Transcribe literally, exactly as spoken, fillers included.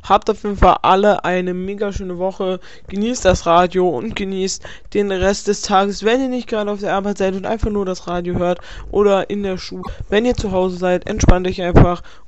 habt auf jeden Fall alle eine mega schöne Woche. Genießt das Radio und genießt den Rest des Tages, wenn ihr nicht gerade auf der Arbeit seid und einfach nur das Radio hört oder in der Schule. Wenn ihr zu Hause seid, entspannt euch einfach